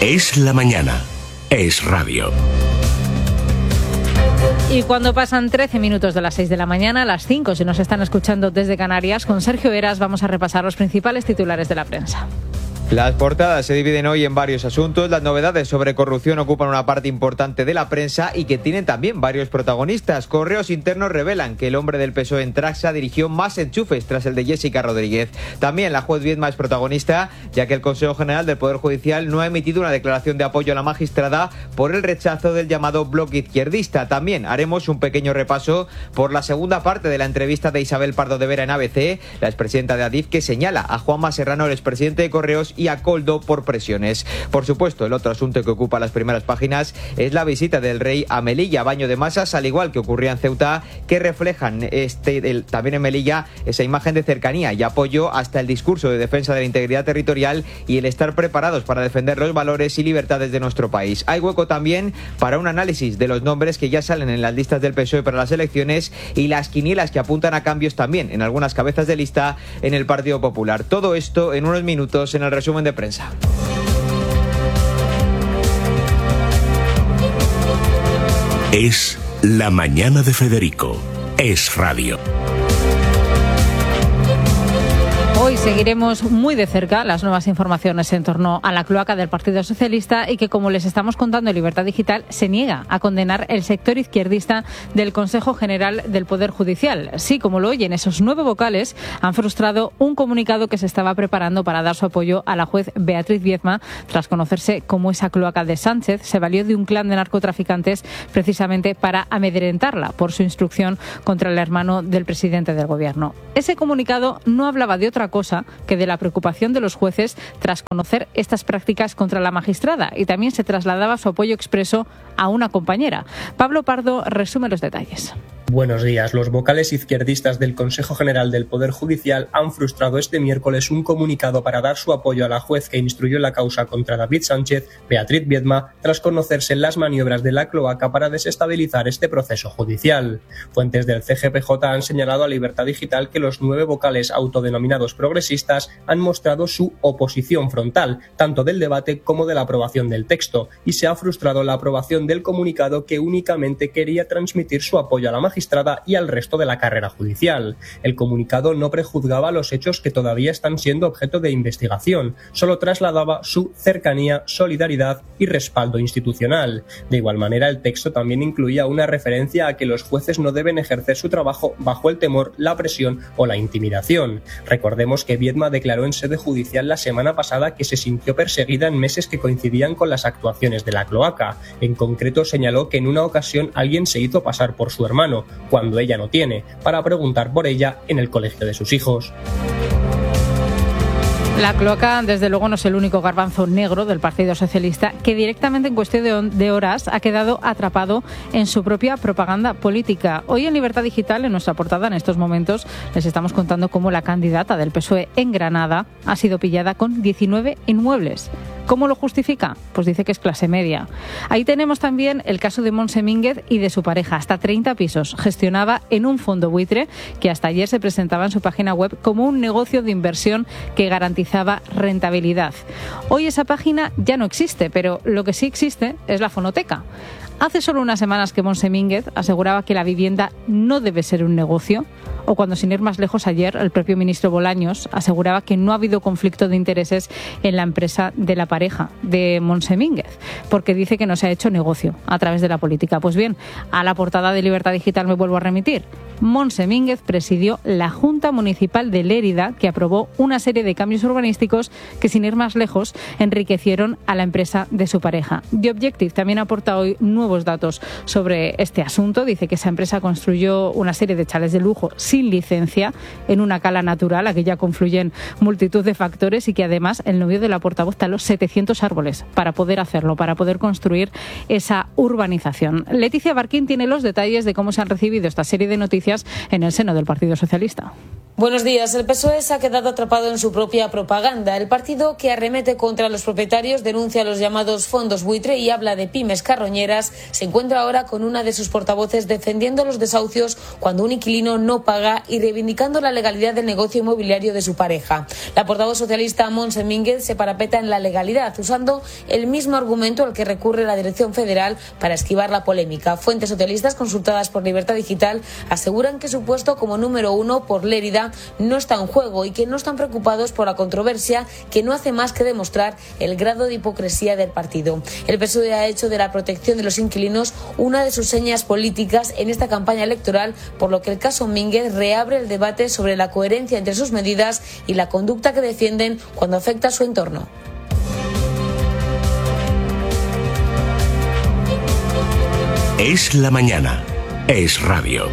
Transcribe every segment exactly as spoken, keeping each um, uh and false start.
Es la mañana. Es radio. Y cuando pasan trece minutos de las seis de la mañana, a las cinco, si nos están escuchando desde Canarias, con Sergio Heras vamos a repasar los principales titulares de la prensa. Las portadas se dividen hoy en varios asuntos. Las novedades sobre corrupción ocupan una parte importante de la prensa y que tienen también varios protagonistas. Correos internos revelan que el hombre del P S O E en Traxa dirigió más enchufes tras el de Jessica Rodríguez. También la juez Viedma es protagonista, ya que el Consejo General del Poder Judicial no ha emitido una declaración de apoyo a la magistrada por el rechazo del llamado bloque izquierdista. También haremos un pequeño repaso por la segunda parte de la entrevista de Isabel Pardo de Vera en A B C, la expresidenta de Adif, que señala a Juanma Serrano, el expresidente de Correos, y a Coldo por presiones. Por supuesto, el otro asunto que ocupa las primeras páginas es la visita del rey a Melilla, baño de masas, al igual que ocurría en Ceuta, que reflejan este el, también en Melilla esa imagen de cercanía y apoyo hasta el discurso de defensa de la integridad territorial y el estar preparados para defender los valores y libertades de nuestro país. Hay hueco también para un análisis de los nombres que ya salen en las listas del P S O E para las elecciones y las quinielas que apuntan a cambios también en algunas cabezas de lista en el Partido Popular. Todo esto en unos minutos en el resumen de prensa. Es la mañana de Federico. Es radio. Hoy seguiremos muy de cerca las nuevas informaciones en torno a la cloaca del Partido Socialista y que, como les estamos contando en Libertad Digital, se niega a condenar el sector izquierdista del Consejo General del Poder Judicial. Sí, como lo oyen, esos nueve vocales han frustrado un comunicado que se estaba preparando para dar su apoyo a la juez Beatriz Viedma tras conocerse cómo esa cloaca de Sánchez se valió de un clan de narcotraficantes precisamente para amedrentarla por su instrucción contra el hermano del presidente del Gobierno. Ese comunicado no hablaba de otra cosa que de la preocupación de los jueces tras conocer estas prácticas contra la magistrada, y también se trasladaba su apoyo expreso a una compañera. Pablo Pardo resume los detalles. Buenos días. Los vocales izquierdistas del Consejo General del Poder Judicial han frustrado este miércoles un comunicado para dar su apoyo a la juez que instruyó la causa contra David Sánchez, Beatriz Viedma, tras conocerse las maniobras de la cloaca para desestabilizar este proceso judicial. Fuentes del C G P J han señalado a Libertad Digital que los nueve vocales autodenominados progresistas han mostrado su oposición frontal, tanto del debate como de la aprobación del texto, y se ha frustrado la aprobación del comunicado que únicamente quería transmitir su apoyo a la magistrada y al resto de la carrera judicial. El comunicado no prejuzgaba los hechos que todavía están siendo objeto de investigación, solo trasladaba su cercanía, solidaridad y respaldo institucional. De igual manera, el texto también incluía una referencia a que los jueces no deben ejercer su trabajo bajo el temor, la presión o la intimidación. Recordemos que Viedma declaró en sede judicial la semana pasada que se sintió perseguida en meses que coincidían con las actuaciones de la cloaca. En concreto, señaló que en una ocasión alguien se hizo pasar por su hermano, cuando ella no tiene, para preguntar por ella en el colegio de sus hijos. La cloaca, desde luego, no es el único garbanzo negro del Partido Socialista que directamente en cuestión de, de horas ha quedado atrapado en su propia propaganda política. Hoy en Libertad Digital, en nuestra portada, en estos momentos, les estamos contando cómo la candidata del P S O E en Granada ha sido pillada con diecinueve inmuebles. ¿Cómo lo justifica? Pues dice que es clase media. Ahí tenemos también el caso de Montse Mínguez y de su pareja. Hasta treinta pisos gestionaba en un fondo buitre que hasta ayer se presentaba en su página web como un negocio de inversión que garantizaba rentabilidad. Hoy esa página ya no existe, pero lo que sí existe es la fonoteca. Hace solo unas semanas que Montse Mínguez aseguraba que la vivienda no debe ser un negocio, o cuando, sin ir más lejos, ayer el propio ministro Bolaños aseguraba que no ha habido conflicto de intereses en la empresa de la pareja de Montse Mínguez, porque dice que no se ha hecho negocio a través de la política. Pues bien, a la portada de Libertad Digital me vuelvo a remitir. Montse Mínguez presidió la Junta Municipal de Lérida, que aprobó una serie de cambios urbanísticos que, sin ir más lejos, enriquecieron a la empresa de su pareja. The Objective también aporta hoy nuevos datos sobre este asunto. Dice que esa empresa construyó una serie de chalets de lujo sin licencia en una cala natural, aquí ya confluyen multitud de factores, y que además el novio de la portavoz taló setecientos árboles para poder hacerlo, para poder construir esa urbanización. Leticia Barquín tiene los detalles de cómo se han recibido esta serie de noticias en el seno del Partido Socialista. Buenos días. El P S O E se ha quedado atrapado en su propia propaganda. El partido, que arremete contra los propietarios, denuncia los llamados fondos buitre y habla de pymes carroñeras, se encuentra ahora con una de sus portavoces defendiendo los desahucios cuando un inquilino no paga paga y reivindicando la legalidad del negocio inmobiliario de su pareja. La portavoz socialista Montse Mínguez se parapeta en la legalidad, usando el mismo argumento al que recurre la Dirección Federal para esquivar la polémica. Fuentes socialistas consultadas por Libertad Digital aseguran que su puesto como número uno por Lérida no está en juego y que no están preocupados por la controversia, que no hace más que demostrar el grado de hipocresía del partido. El P S O E ha hecho de la protección de los inquilinos una de sus señas políticas en esta campaña electoral, por lo que el caso Mínguez reabre el debate sobre la coherencia entre sus medidas y la conducta que defienden cuando afecta a su entorno. Es la mañana. Es radio.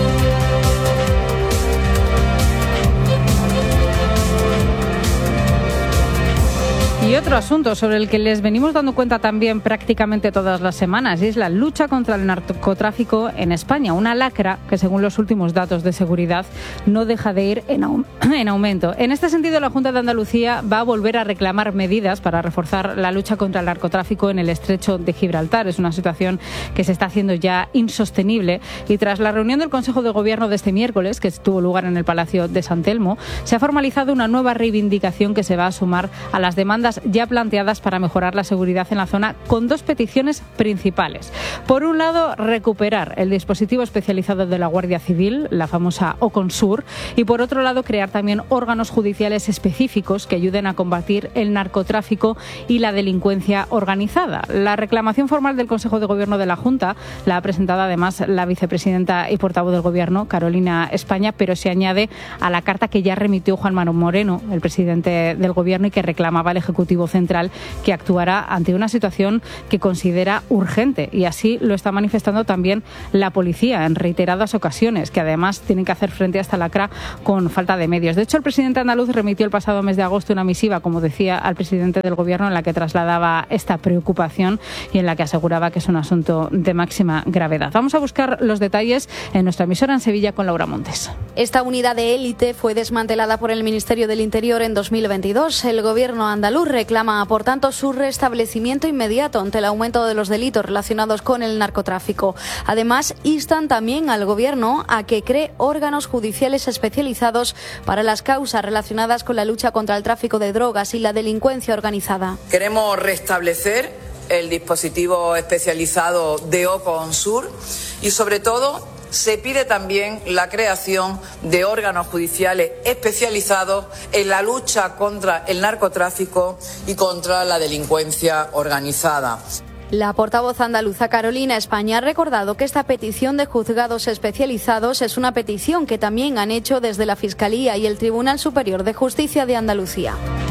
Y otro asunto sobre el que les venimos dando cuenta también prácticamente todas las semanas es la lucha contra el narcotráfico en España. Una lacra que, según los últimos datos de seguridad, no deja de ir en, au- en aumento. En este sentido, la Junta de Andalucía va a volver a reclamar medidas para reforzar la lucha contra el narcotráfico en el estrecho de Gibraltar. Es una situación que se está haciendo ya insostenible y tras la reunión del Consejo de Gobierno de este miércoles, que tuvo lugar en el Palacio de San Telmo, se ha formalizado una nueva reivindicación que se va a sumar a las demandas ya planteadas para mejorar la seguridad en la zona, con dos peticiones principales. Por un lado, recuperar el dispositivo especializado de la Guardia Civil, la famosa Oconsur, y por otro lado, crear también órganos judiciales específicos que ayuden a combatir el narcotráfico y la delincuencia organizada. La reclamación formal del Consejo de Gobierno de la Junta la ha presentado además la vicepresidenta y portavoz del Gobierno, Carolina España, pero se añade a la carta que ya remitió Juan Manuel Moreno, el presidente del Gobierno, y que reclamaba al Ejecutivo Central que actuará ante una situación que considera urgente, y así lo está manifestando también la policía en reiteradas ocasiones, que además tienen que hacer frente a esta lacra con falta de medios. De hecho, el presidente andaluz remitió el pasado mes de agosto una misiva, como decía, al presidente del Gobierno en la que trasladaba esta preocupación y en la que aseguraba que es un asunto de máxima gravedad. Vamos a buscar los detalles en nuestra emisora en Sevilla con Laura Montes. Esta unidad de élite fue desmantelada por el Ministerio del Interior en dos mil veintidós. El Gobierno andaluz reclama, por tanto, su restablecimiento inmediato ante el aumento de los delitos relacionados con el narcotráfico. Además, instan también al Gobierno a que cree órganos judiciales especializados para las causas relacionadas con la lucha contra el tráfico de drogas y la delincuencia organizada. Queremos restablecer el dispositivo especializado de Oconsur y, sobre todo, se pide también la creación de órganos judiciales especializados en la lucha contra el narcotráfico y contra la delincuencia organizada. La portavoz andaluza Carolina España ha recordado que esta petición de juzgados especializados es una petición que también han hecho desde la Fiscalía y el Tribunal Superior de Justicia de Andalucía.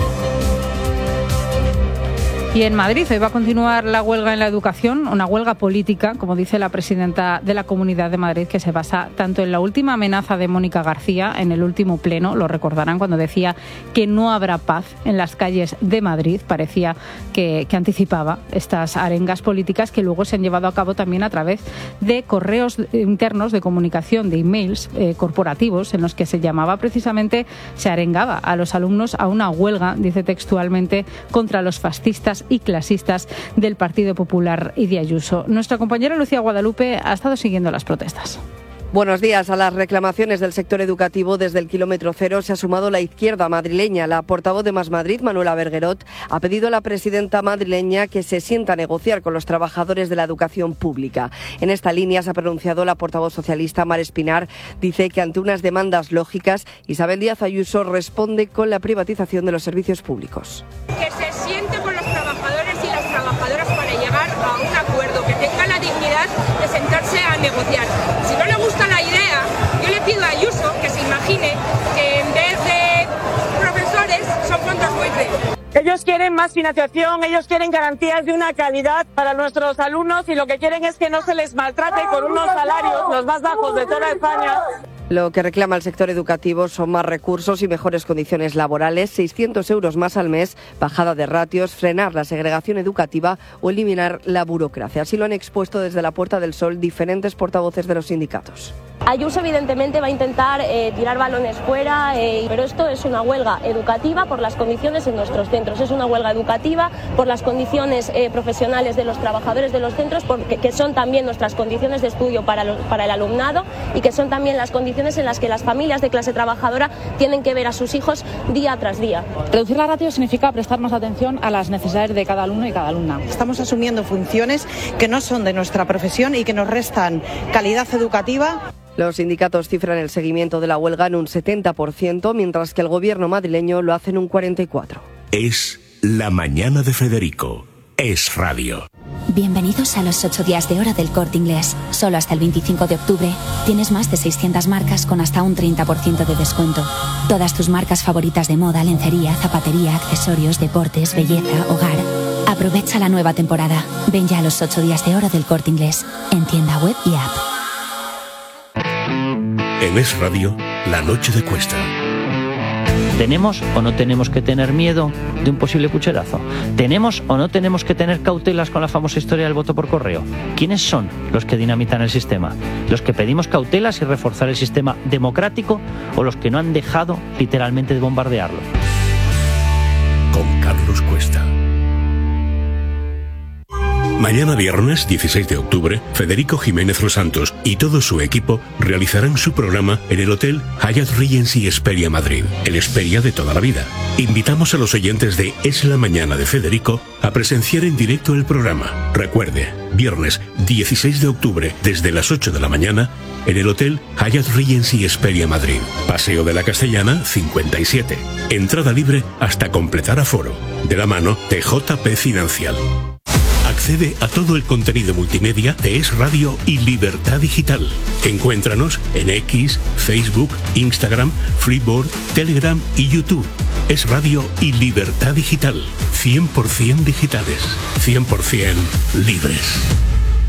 Y en Madrid hoy va a continuar la huelga en la educación, una huelga política, como dice la presidenta de la Comunidad de Madrid, que se basa tanto en la última amenaza de Mónica García en el último pleno, lo recordarán cuando decía que no habrá paz en las calles de Madrid, parecía que, que anticipaba estas arengas políticas que luego se han llevado a cabo también a través de correos internos de comunicación, de emails eh, corporativos, en los que se llamaba precisamente, se arengaba a los alumnos a una huelga, dice textualmente, contra los fascistas y clasistas del Partido Popular y de Ayuso. Nuestra compañera Lucía Guadalupe ha estado siguiendo las protestas. Buenos días. A las reclamaciones del sector educativo desde el kilómetro cero se ha sumado la izquierda madrileña. La portavoz de Más Madrid, Manuela Berguerot, ha pedido a la presidenta madrileña que se sienta a negociar con los trabajadores de la educación pública. En esta línea se ha pronunciado la portavoz socialista Mar Espinar. Dice que ante unas demandas lógicas, Isabel Díaz Ayuso responde con la privatización de los servicios públicos. Que se siente con los trabajadores y las trabajadoras para llegar a un acuerdo, que tenga la dignidad de sentarse a negociar. Si no le gusta la idea, yo le pido a Ayuso que se imagine que en vez de profesores son fondos buitre. Ellos quieren más financiación, ellos quieren garantías de una calidad para nuestros alumnos y lo que quieren es que no se les maltrate con unos salarios los más bajos de toda España. Lo que reclama el sector educativo son más recursos y mejores condiciones laborales, seiscientos euros más al mes, bajada de ratios, frenar la segregación educativa o eliminar la burocracia. Así lo han expuesto desde la Puerta del Sol diferentes portavoces de los sindicatos. Ayuso evidentemente va a intentar eh, tirar balones fuera, eh, pero esto es una huelga educativa por las condiciones en nuestros centros. Es una huelga educativa por las condiciones eh, profesionales de los trabajadores de los centros, porque, que son también nuestras condiciones de estudio para, lo, para el alumnado y que son también las condiciones en las que las familias de clase trabajadora tienen que ver a sus hijos día tras día. Reducir la ratio significa prestar más atención a las necesidades de cada alumno y cada alumna. Estamos asumiendo funciones que no son de nuestra profesión y que nos restan calidad educativa. Los sindicatos cifran el seguimiento de la huelga en un setenta por ciento, mientras que el gobierno madrileño lo hace en un cuarenta y cuatro por ciento. Es La Mañana de Federico. Es Radio. Bienvenidos a los ocho días de hora del Corte Inglés. Solo hasta el veinticinco de octubre tienes más de seiscientas marcas con hasta un treinta por ciento de descuento. Todas tus marcas favoritas de moda, lencería, zapatería, accesorios, deportes, belleza, hogar. Aprovecha la nueva temporada. Ven ya a los ocho días de hora del Corte Inglés, en tienda web y app. En Es Radio, la noche de Cuesta. ¿Tenemos o no tenemos que tener miedo de un posible pucherazo? ¿Tenemos o no tenemos que tener cautelas con la famosa historia del voto por correo? ¿Quiénes son los que dinamitan el sistema? ¿Los que pedimos cautelas y reforzar el sistema democrático o los que no han dejado literalmente de bombardearlo? Con Carlos Cuesta. Mañana viernes dieciséis de octubre, Federico Jiménez Los Santos y todo su equipo realizarán su programa en el Hotel Hyatt Regency Hesperia Madrid, el Hesperia de toda la vida. Invitamos a los oyentes de Es la Mañana de Federico a presenciar en directo el programa. Recuerde, viernes dieciséis de octubre desde las ocho de la mañana en el Hotel Hyatt Regency Hesperia Madrid, Paseo de la Castellana cincuenta y siete. Entrada libre hasta completar aforo, de la mano de J P Financial. Accede a todo el contenido multimedia de Es Radio y Libertad Digital. Encuéntranos en X, Facebook, Instagram, Freeboard, Telegram y YouTube. Es Radio y Libertad Digital. cien por ciento digitales, cien por ciento libres.